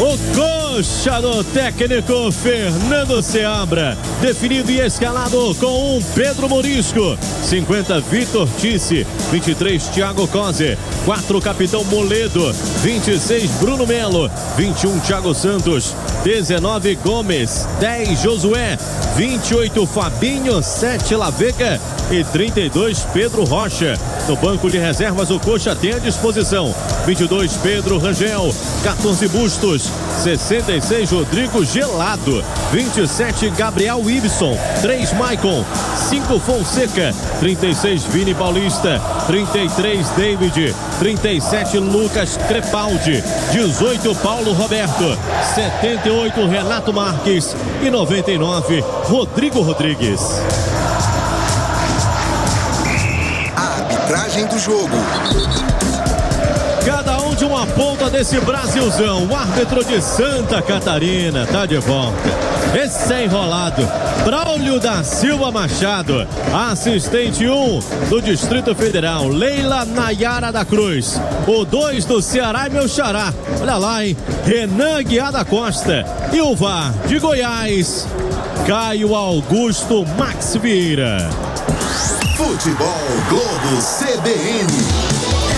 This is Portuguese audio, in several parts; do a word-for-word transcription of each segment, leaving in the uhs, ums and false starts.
O coxa do técnico Fernando Seabra, definido e escalado com um Pedro Morisco, cinquenta Vitor Tice, vinte e três Thiago Cose, quatro Capitão Moledo, vinte e seis Bruno Melo, vinte e um Thiago Santos, dezenove Gomes, dez Josué, vinte e oito Fabinho, sete Lavega e trinta e dois Pedro Rocha. No banco de reservas o coxa tem à disposição vinte e dois Pedro Rangel, quatorze Bustos, sessenta e seis Rodrigo Gelado, vinte e sete Gabriel Ibson, três Maicon, cinco Fonseca, trinta e seis Vini Paulista, trinta e três David, trinta e sete Lucas Crepaldi, dezoito Paulo Roberto, setenta e oito Renato Marques e noventa e nove Rodrigo Rodrigues. A arbitragem do jogo. Cada um de uma ponta desse Brasilzão. O árbitro de Santa Catarina tá de volta. Esse é enrolado. Braulio da Silva Machado. Assistente um do Distrito Federal, Leila Nayara da Cruz. O dois do Ceará e meu xará. Olha lá, hein? Renan Guiar da Costa. E o V A R de Goiás, Caio Augusto Max Vieira. Futebol Globo C B N.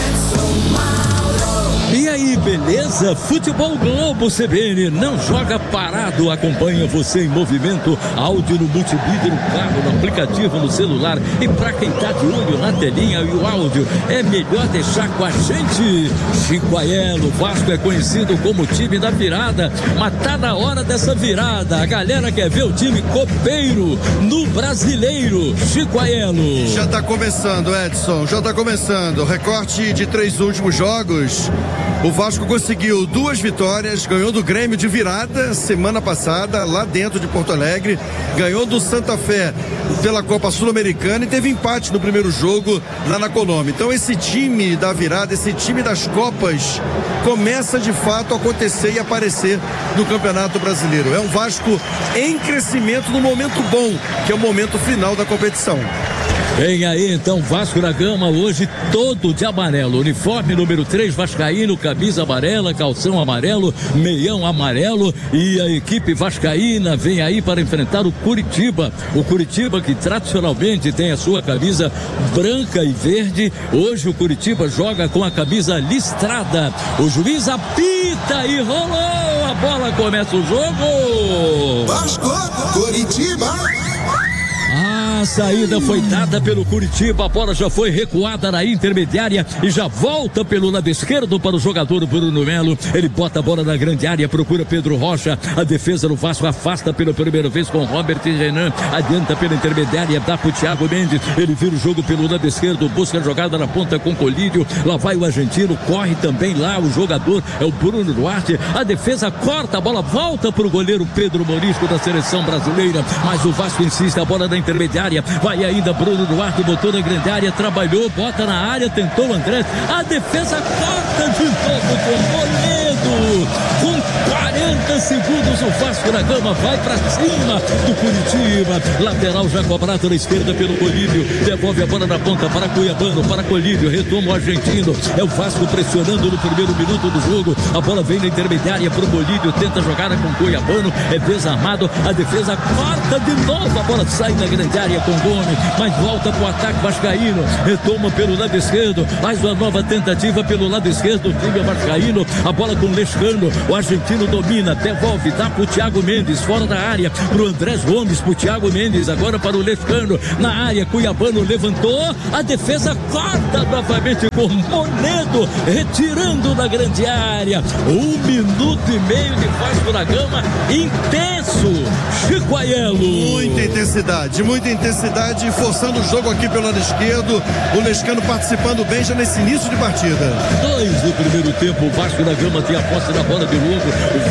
E aí, beleza? Futebol Globo C B N não joga parado, acompanha você em movimento, áudio no multimídia, no carro, no aplicativo, no celular. E pra quem tá de olho na telinha e o áudio, é melhor deixar com a gente. Chicoaielo, Vasco é conhecido como time da virada, mas tá na hora dessa virada. A galera quer ver o time copeiro no Brasileiro. Chicoaielo. Já tá começando, Edson, já tá começando. Recorte de três últimos jogos. O Vasco conseguiu duas vitórias, ganhou do Grêmio de virada semana passada, lá dentro de Porto Alegre, ganhou do Santa Fé pela Copa Sul-Americana e teve empate no primeiro jogo lá na Colômbia. Então esse time da virada, esse time das Copas, começa de fato a acontecer e aparecer no Campeonato Brasileiro. É um Vasco em crescimento no momento bom, que é o momento final da competição. Vem aí então Vasco da Gama hoje todo de amarelo, uniforme número três vascaíno, camisa amarela, calção amarelo, meião amarelo, e a equipe vascaína vem aí para enfrentar o Curitiba, o Curitiba que tradicionalmente tem a sua camisa branca e verde. Hoje o Curitiba joga com a camisa listrada, o juiz apita e rolou, a bola, começa o jogo. Vasco, Curitiba. A saída foi dada pelo Curitiba, a bola já foi recuada na intermediária e já volta pelo lado esquerdo para o jogador Bruno Melo. Ele bota a bola na grande área, procura Pedro Rocha, a defesa do Vasco afasta pela primeira vez com Robert e Renan, adianta pela intermediária, dá pro Thiago Mendes, ele vira o jogo pelo lado esquerdo, busca a jogada na ponta com Colídio, lá vai o argentino, corre também lá o jogador, é o Bruno Duarte, a defesa corta, a bola volta pro goleiro Pedro Morisco da seleção brasileira, mas o Vasco insiste, a bola na intermediária, vai ainda Bruno Duarte, botou na grande área, trabalhou, bota na área, tentou o André, a defesa corta de novo com Moledo, com quarenta segundos o Vasco da Gama vai pra cima do Curitiba, lateral já cobrado na esquerda pelo Colídio, devolve a bola na ponta para Cuiabano, para Colídio, retoma o argentino, é o Vasco pressionando no primeiro minuto do jogo, a bola vem na intermediária pro Colídio, tenta jogada com Cuiabano, é desarmado, a defesa corta de novo, a bola sai na grande área com Gomes, mas volta pro ataque vascaíno, retoma pelo lado esquerdo, mais uma nova tentativa pelo lado esquerdo, o time vascaíno, a bola com Lescano, o argentino domina, devolve, dá pro Thiago Mendes, fora da área, pro Andrés Gomes, pro Thiago Mendes, agora para o Lescano, na área, Cuiabano levantou, a defesa corta novamente com Moledo, retirando da grande área, um minuto e meio de Vasco da Gama, intenso, Chicoaielo. Muita intensidade, muita intensidade, forçando o jogo aqui pelo lado esquerdo, o Lescano participando bem já nesse início de partida. Dois do primeiro tempo, o Vasco da Gama tem a posse da bola de novo, o Vasco tem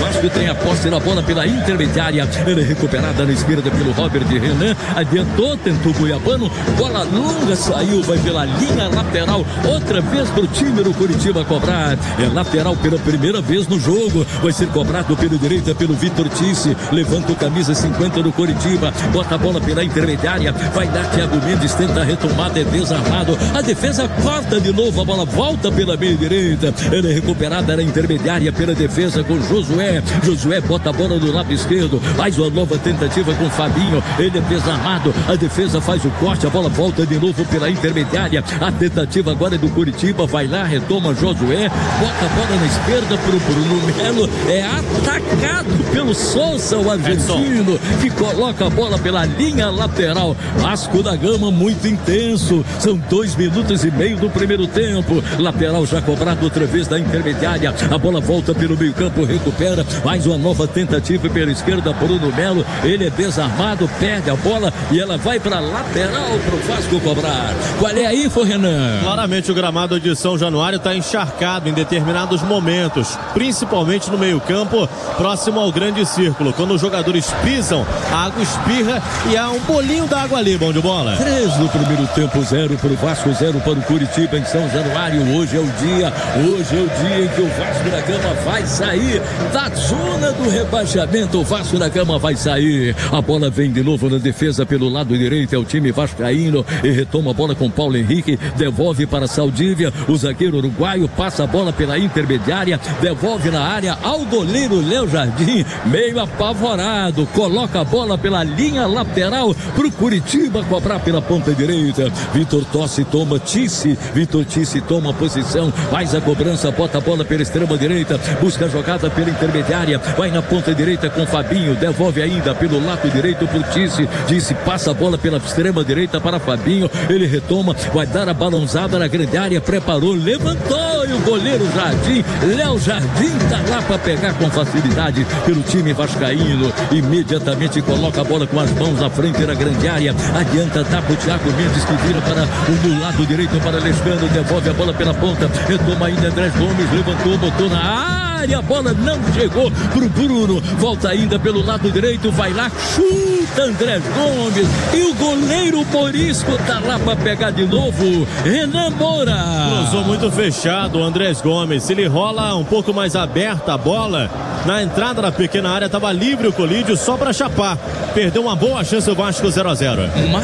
a posse da bola pela intermediária. Ele é recuperada na esquerda pelo Robert Renan. Adiantou, tentou o Cuiabano. Bola longa, saiu, vai pela linha lateral. Outra vez pro time do Curitiba cobrar. É lateral pela primeira vez no jogo. Vai ser cobrado pela direita pelo Vitor Tice. Levanta o camisa cinquenta do Curitiba. Bota a bola pela intermediária. Vai dar Thiago Mendes, tenta a retomada, é desarmado. A defesa corta de novo. A bola volta pela meia direita. Ele é recuperada na intermediária pela defesa com Josué. Josué bota a bola do lado esquerdo. Mais uma nova tentativa com Fabinho. Ele é desarmado. A defesa faz o corte. A bola volta de novo pela intermediária. A tentativa agora é do Curitiba. Vai lá, retoma Josué. Bota a bola na esquerda pro Bruno Melo. É atacado pelo Sousa, o argentino, que coloca a bola pela linha lateral. Vasco da Gama muito intenso. São dois minutos e meio do primeiro tempo. Lateral já cobrado outra vez da intermediária. A bola volta pelo meio campo, recupera. Mais uma nova tentativa pela esquerda, Bruno Melo. Ele é desarmado, perde a bola e ela vai para lateral pro Vasco cobrar. Qual é aí, Renan? Claramente o gramado de São Januário está encharcado em determinados momentos, principalmente no meio campo, próximo ao grande círculo. Quando os jogadores pisam, a água espirra e há um bolinho d'água ali, bom de bola. Três no primeiro tempo, zero para o Vasco, zero para o Curitiba em São Januário. Hoje é o dia, hoje é o dia em que o Vasco da Gama vai sair da zona do rebaixamento. O Vasco da Gama vai sair. A bola vem de novo na defesa pelo lado direito, é o time vascaíno e retoma a bola com Paulo Henrique, devolve para Saldívia, o zagueiro uruguaio passa a bola pela intermediária, devolve na área ao goleiro Léo Jardim, meio apavorado, coloca a bola pela linha lateral pro Curitiba cobrar pela ponta direita. Vitor Tossi toma Tice, Vitor Tice toma posição, faz a cobrança, bota a bola pela extrema direita, busca a jogada pela intermediária, vai na ponta direita com Fabinho, devolve ainda pelo lado direito pro Tice, Tice passa a bola pela extrema direita para Fabinho, ele retoma, vai dar a balãozada na grande área, preparou, levantou e o goleiro Jardim, Léo Jardim tá lá para pegar com facilidade pelo time vascaíno, imediatamente coloca a bola com as mãos na frente da grande área, adianta, dá pro Thiago Mendes que vira para o do lado direito para Alexandre, devolve a bola pela ponta, retoma ainda Andrés Gomes, levantou, botou na área, a bola não chegou pro Bruno, volta ainda pelo lado direito, vai lá, chuta Andrés Gomes e o goleiro Morisco tá lá para pegar de novo, Renan Moura. Cruzou muito fechado o Andrés Gomes, se ele rola um pouco mais aberta a bola, na entrada da pequena área estava livre o Colídio só para chapar, perdeu uma boa chance o Vasco zero a zero.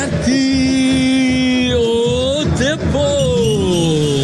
Marquinhos depois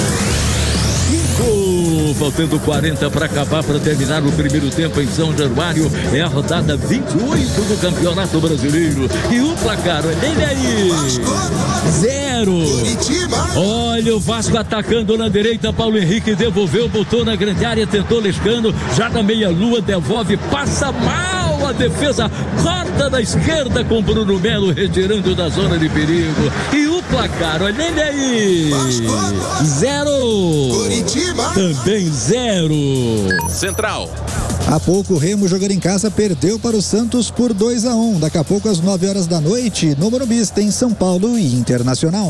faltando quarenta para acabar, para terminar o primeiro tempo em São Januário. É a rodada vinte e oito do Campeonato Brasileiro. E o placar, olha ele aí. Zero. Olha o Vasco atacando na direita. Paulo Henrique devolveu, botou na grande área, tentou Lescano. Já na meia-lua, devolve, passa mal a defesa. Corta da esquerda com Bruno Melo, retirando da zona de perigo. E o placar, olha ele aí. Zero. Curitiba. Também zero. Central. Há pouco o Remo jogando em casa perdeu para o Santos por dois a um. Daqui a pouco às nove horas da noite no Morumbi tem São Paulo e Internacional.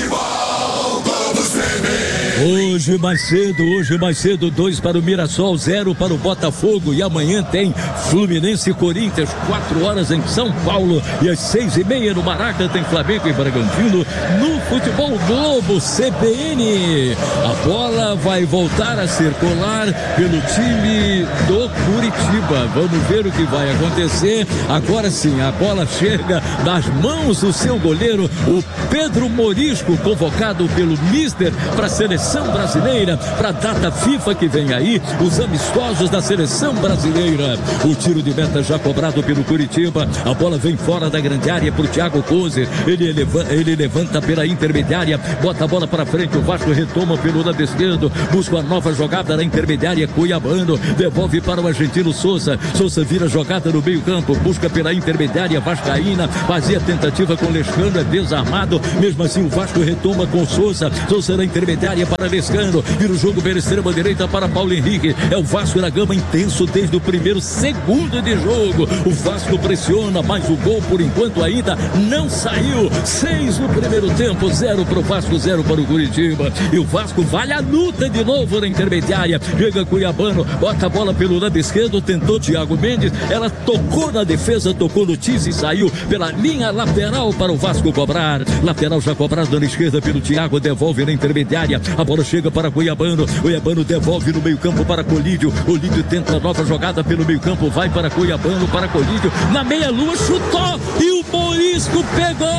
Hoje mais cedo, hoje mais cedo, dois para o Mirassol, zero para o Botafogo. E amanhã tem Fluminense e Corinthians, quatro horas em São Paulo. E às seis e meia no Maraca tem Flamengo e Bragantino no Futebol Globo C B N. A bola vai voltar a circular pelo time do Curitiba. Vamos ver o que vai acontecer. Agora sim, a bola chega nas mãos do seu goleiro, o Pedro Morisco, convocado pelo Mister para a seleção brasileira, para a data FIFA que vem aí, os amistosos da seleção brasileira. O tiro de meta já cobrado pelo Curitiba, a bola vem fora da grande área para o Thiago Kozer, ele, eleva, ele levanta pela intermediária, bota a bola para frente, o Vasco retoma pelo lado esquerdo, busca a nova jogada na intermediária, Cuiabano, devolve para o argentino Sousa, Sousa vira jogada no meio campo, busca pela intermediária vascaína, fazia tentativa com Lescano, é desarmado, mesmo assim o Vasco retoma com Sousa, Sousa na intermediária para Lescano, vira o jogo pela extrema direita para Paulo Henrique. É o Vasco da Gama intenso desde o primeiro segundo de jogo. O Vasco pressiona, mas o gol por enquanto ainda não saiu. Seis no primeiro tempo, zero para o Vasco, zero para o Curitiba. E o Vasco vai à luta de novo na intermediária. Chega Cuiabano, bota a bola pelo lado esquerdo, tentou Thiago Mendes, ela tocou na defesa, tocou no Tice e saiu pela linha lateral para o Vasco cobrar. Lateral já cobrado na esquerda pelo Thiago, devolve na intermediária. A bola chega para Cuiabano, Cuiabano devolve no meio campo para Colídio. Colídio tenta nova jogada pelo meio campo, vai para Cuiabano, para Colídio, na meia lua, chutou e o Morisco pegou.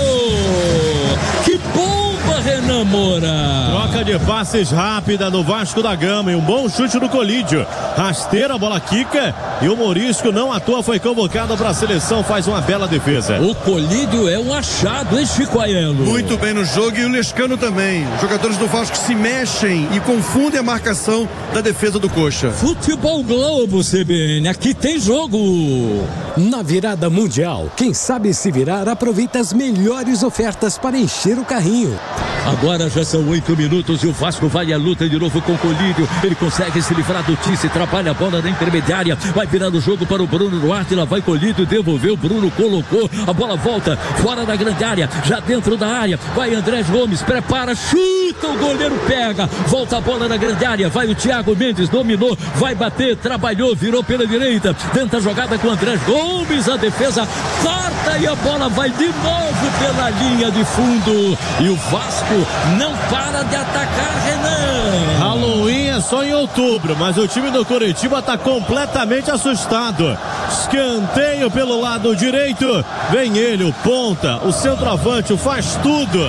Que bomba, Renan Moura! Troca de passes rápida no Vasco da Gama e um bom chute no Colídio. Rasteira, a bola quica e o Morisco não à toa foi convocado para a seleção, faz uma bela defesa. O Colídio é um achado, hein, Chico Aiello? Muito bem no jogo e o Lescano também. Os jogadores do Vasco se mexem e confundem a marcação da defesa do Coxa. Futebol Globo, C B N, aqui tem jogo. Na virada mundial, quem sabe se virar aproveita as melhores ofertas para encher o carrinho. Agora já são oito minutos e o Vasco vai à luta de novo com o Colídio. Ele consegue se livrar do Tice, trabalha a bola na intermediária, vai virar o jogo para o Bruno Duarte, lá vai Colídio, devolveu, Bruno colocou, a bola volta, fora da grande área, já dentro da área, vai Andrés Gomes, prepara, chuta, o goleiro pega, volta a bola na grande área, vai o Thiago Mendes, dominou, vai bater, trabalhou, virou pela direita, tenta a jogada com Andrés Gomes, a defesa corta e a bola vai de novo pela linha de fundo e o Vasco não para de atacar, Renan. Halloween é só em outubro, mas o time do Curitiba está completamente assustado. Escanteio pelo lado direito, vem ele, o ponta, o centroavante, o faz tudo.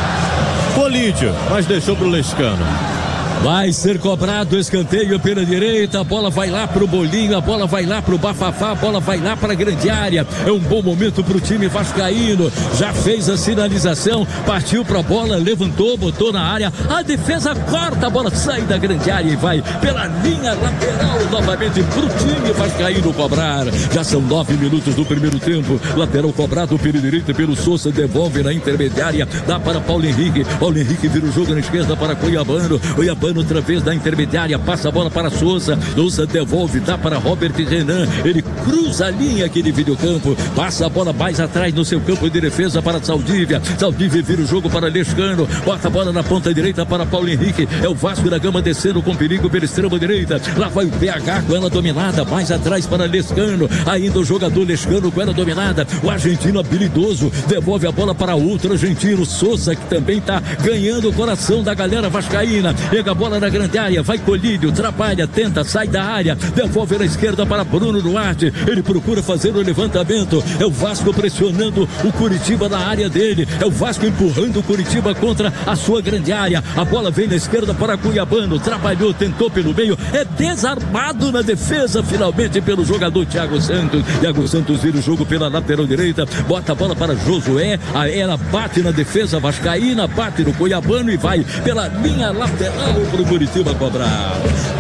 Colídio, mas deixou pro Lescano. Vai ser cobrado escanteio pela direita, a bola vai lá pro Bolinho, a bola vai lá pro Bafafá, a bola vai lá pra grande área. É um bom momento pro time vascaíno, já fez a sinalização, partiu pra bola, levantou, botou na área, a defesa corta, a bola sai da grande área e vai pela linha lateral novamente pro time vascaíno cobrar. Já são nove minutos do primeiro tempo, lateral cobrado pela direita pelo Souza, devolve na intermediária, dá para Paulo Henrique, Paulo Henrique vira o jogo na esquerda para Cuiabano, Cuiabano outra vez da intermediária, passa a bola para Souza, Souza devolve, dá para Robert Renan, ele cruza a linha aqui de videocampo, passa a bola mais atrás no seu campo de defesa para Saldívia, Saldívia vira o jogo para Lescano, bota a bola na ponta direita para Paulo Henrique, é o Vasco da Gama descendo com perigo pela extrema direita, lá vai o P H com ela dominada, mais atrás para Lescano, ainda o jogador Lescano com ela dominada, o argentino habilidoso, devolve a bola para outro argentino, Souza, que também está ganhando o coração da galera vascaína, pega a bola na grande área, vai Colídio, trabalha, tenta, sai da área, devolve na esquerda para Bruno Duarte, ele procura fazer o levantamento, é o Vasco pressionando o Curitiba na área dele, é o Vasco empurrando o Curitiba contra a sua grande área, a bola vem na esquerda para Cuiabano, trabalhou, tentou pelo meio, é desarmado na defesa finalmente pelo jogador Thiago Santos, Thiago Santos vira o jogo pela lateral direita, bota a bola para Josué, a ela bate na defesa vascaína, bate no Cuiabano e vai pela linha lateral pro Curitiba cobrar.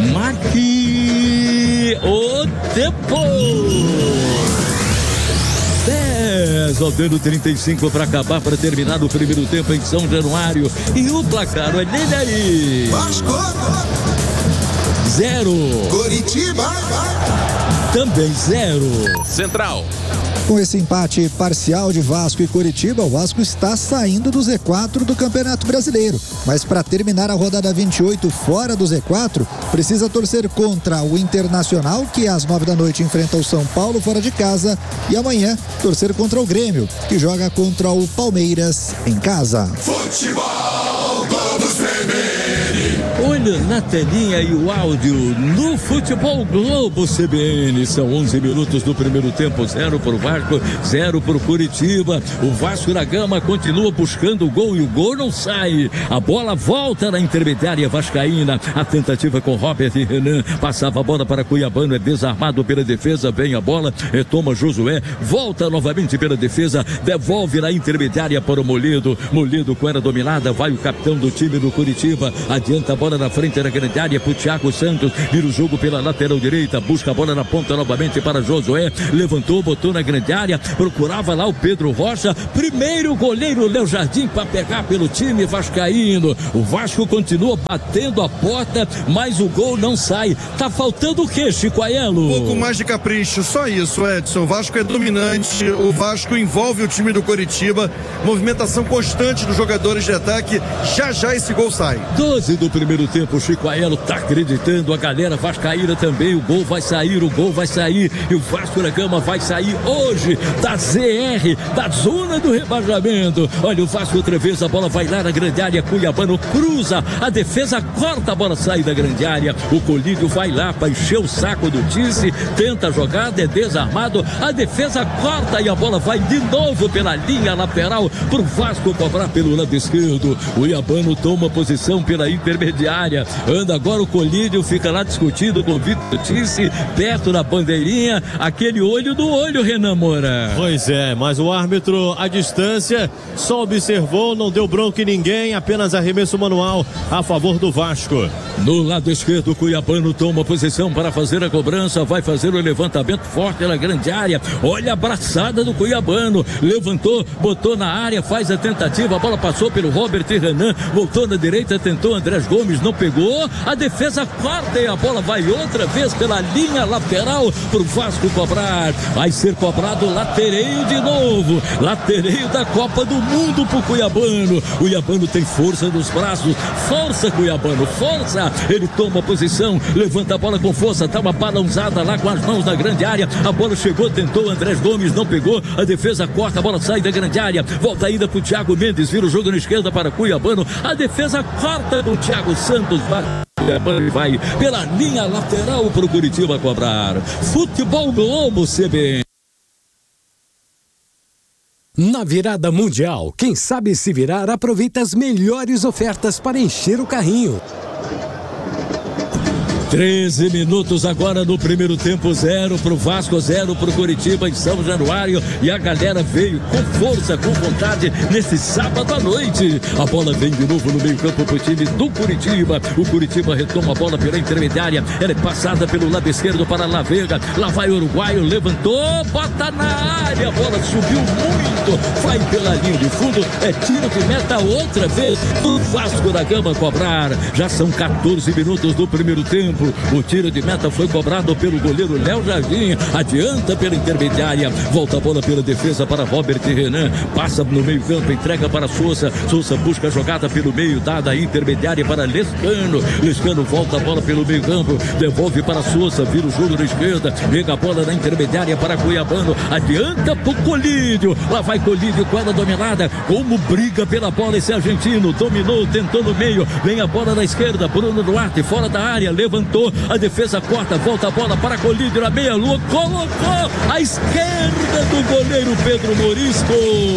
Marque o tempo. dez ao dano trinta e cinco para acabar, para terminar o primeiro tempo em São Januário. E o placar é dele aí. Vasco. Zero. Curitiba. Também zero. Central. Com esse empate parcial de Vasco e Curitiba, o Vasco está saindo do Z quatro do Campeonato Brasileiro. Mas para terminar a rodada vinte e oito fora do Z quatro, precisa torcer contra o Internacional, que às nove da noite enfrenta o São Paulo fora de casa. E amanhã torcer contra o Grêmio, que joga contra o Palmeiras em casa. Futebol Globo C B N. Olha na telinha e o áudio no Futebol Globo C B N. São onze minutos do primeiro tempo, zero para o Vasco, zero para o Curitiba. O Vasco da Gama continua buscando o gol e o gol não sai. A bola volta na intermediária vascaína. A tentativa com Robert e Renan. Passava a bola para Cuiabano, é desarmado pela defesa. Vem a bola, retoma Josué, volta novamente pela defesa, devolve na intermediária para o Moledo. Moledo com ela dominada, vai o capitão do time do Curitiba. Adianta a bola na frente da grande área pro Thiago Santos, vira o jogo pela lateral direita, busca a bola na ponta novamente para Josué, levantou, botou na grande área, procurava lá o Pedro Rocha, primeiro goleiro Léo Jardim para pegar pelo time vascaíno. O Vasco continua batendo a porta, mas o gol não sai. Tá faltando o que, Chico Aiello? Um pouco mais de capricho, só isso, Edson. O Vasco é dominante, o Vasco envolve o time do Coritiba, movimentação constante dos jogadores de ataque, já já esse gol sai. doze do primeiro tempo, o Chico Aiello tá acreditando, a galera vascaína também, o gol vai sair, o gol vai sair, e o Vasco da Gama vai sair hoje da Z R, da zona do rebaixamento. Olha, o Vasco outra vez, a bola vai lá na grande área, Cuiabano cruza, a defesa corta, a bola sai da grande área, o Colídio vai lá para encher o saco do Tice, tenta a jogada, é desarmado, a defesa corta e a bola vai de novo pela linha lateral pro Vasco cobrar pelo lado esquerdo. O Cuiabano toma posição pela intermediária, anda agora o Colídio, fica lá discutindo com o Vitor Tice, perto da bandeirinha, aquele olho do olho, Renan Moura. Pois é, mas o árbitro à distância só observou, não deu bronca em ninguém, apenas arremesso manual a favor do Vasco. No lado esquerdo, o Cuiabano toma posição para fazer a cobrança, vai fazer o levantamento forte na grande área, olha a braçada do Cuiabano, levantou, botou na área, faz a tentativa, a bola passou pelo Robert e Renan, voltou na direita, tentou Andrés Gomes, não pegou, a defesa corta e a bola vai outra vez pela linha lateral pro Vasco cobrar, vai ser cobrado latereio de novo, latereio da Copa do Mundo pro Cuiabano. O Cuiabano tem força nos braços, força Cuiabano, força, ele toma posição, levanta a bola com força, dá uma balançada lá com as mãos na grande área, a bola chegou, tentou Andrés Gomes, não pegou, a defesa corta, a bola sai da grande área, volta ainda pro Thiago Mendes, vira o jogo na esquerda para Cuiabano, a defesa corta do Thiago Santos, vai vai pela linha lateral pro Curitiba cobrar. Futebol Globo C B N. Na virada mundial, quem sabe se virar aproveita as melhores ofertas para encher o carrinho. treze minutos agora no primeiro tempo, zero pro Vasco, zero pro Curitiba em São Januário, e a galera veio com força, com vontade nesse sábado à noite. A bola vem de novo no meio campo pro time do Curitiba, o Curitiba retoma a bola pela intermediária, ela é passada pelo lado esquerdo para La Vega, lá vai o uruguaio, levantou, bota na área, a bola subiu muito, vai pela linha de fundo, é tiro de meta outra vez, o Vasco da Gama cobrar. Já são quatorze minutos do primeiro tempo. O tiro de meta foi cobrado pelo goleiro Léo Jardim, adianta pela intermediária, volta a bola pela defesa para Robert e Renan, passa no meio campo, entrega para Souza, Souza busca a jogada pelo meio, dada a intermediária para Lescano, Lescano volta a bola pelo meio campo, devolve para Souza, vira o jogo na esquerda, pega a bola na intermediária para Cuiabano, adianta pro Colídio, lá vai Colídio com ela dominada, como briga pela bola esse argentino, dominou, tentou no meio, vem a bola na esquerda, Bruno Duarte fora da área, levantou, a defesa corta, volta a bola para Colídio na meia-lua, colocou a esquerda do goleiro Pedro Morisco,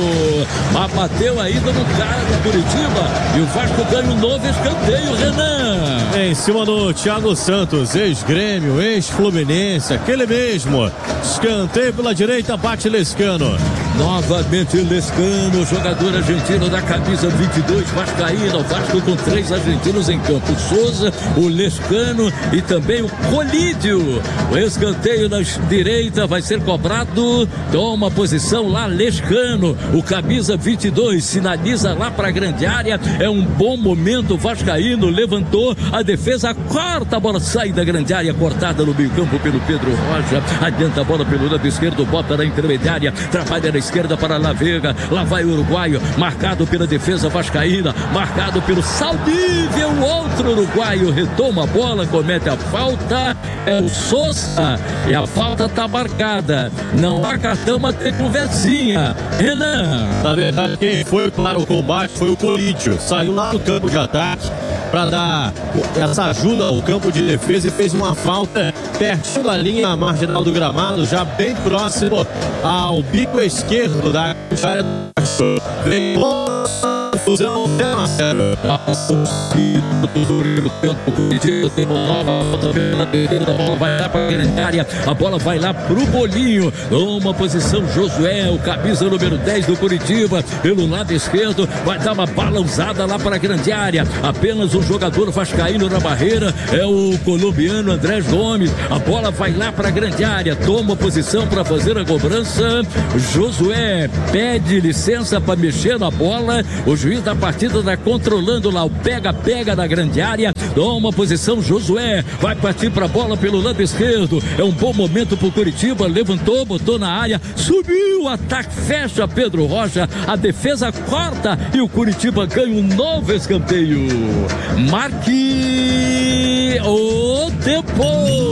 mas bateu ainda no cara do Curitiba, e o Vasco ganha um novo escanteio, Renan. Em cima do Thiago Santos, ex-Grêmio, ex-Fluminense, aquele mesmo, escanteio pela direita, bate Lescano. Novamente Lescano, jogador argentino da camisa vinte e dois, vascaíno, o Vasco com três argentinos em campo, Souza, o Lescano e também o Colídio. O escanteio na direita vai ser cobrado, toma posição lá Lescano, o camisa vinte e dois, sinaliza lá para a grande área, é um bom momento vascaíno, levantou, a defesa corta, a bola sai da grande área, cortada no meio campo pelo Pedro Rocha, adianta a bola pelo lado esquerdo, bota na intermediária, trabalha na esquerda para La Vega, lá vai o uruguaio, marcado pela defesa vascaína, marcado pelo Saldívia, o outro uruguaio retoma a bola, comete a falta, é o Souza, e a falta tá marcada, não há cartão, mas tem conversinha. Renan. Na verdade, quem foi para o combate foi o Colídio, saiu lá do campo de ataque para dar essa ajuda ao campo de defesa e fez uma falta pertinho da linha marginal do gramado, já bem próximo ao bico esquerdo da área do Vasco. Vem confusão. Vai lá para a grande área, a bola vai lá pro Bolinho. Uma posição Josué, o camisa número dez do Curitiba, pelo lado esquerdo, vai dar uma balançada lá para a grande área. Apenas um jogador vascaíno na barreira, é o colombiano Andrés Gomes. A bola vai lá para a grande área, toma posição para fazer a cobrança. Josué pede licença para mexer na bola. O juiz da partida está controlando lá o pega-pega da grande área. Toma posição Josué, vai partir para a bola pelo lado esquerdo. É um bom momento para o Curitiba, levantou, botou na área, subiu, ataque, fecha Pedro Rocha, a defesa corta e o Curitiba ganha um novo escanteio. Marque o tempo.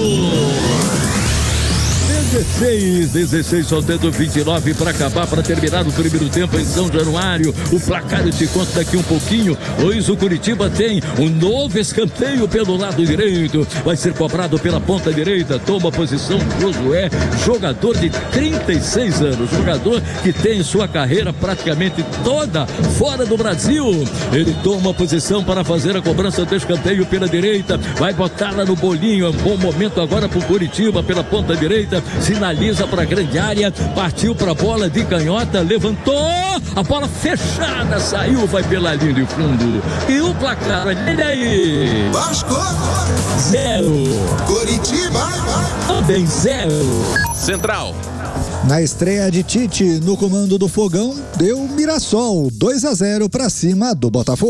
dezesseis, dezesseis, soltando vinte e nove para acabar, para terminar o primeiro tempo em São Januário. O placar eu te conto daqui um pouquinho, pois o Curitiba tem um novo escanteio pelo lado direito, vai ser cobrado pela ponta direita. Toma posição Josué, jogador de trinta e seis anos, jogador que tem sua carreira praticamente toda fora do Brasil. Ele toma posição para fazer a cobrança do escanteio pela direita, vai botar lá no Bolinho. É um bom momento agora para o Curitiba pela ponta direita, sinaliza para a grande área, partiu para a bola de canhota, levantou, a bola fechada, saiu, vai pela linha de fundo. E o placar, olha aí, Vasco zero, Curitiba também zero. Central. Na estreia de Tite no comando do Fogão, deu Mirassol dois a zero para cima do Botafogo.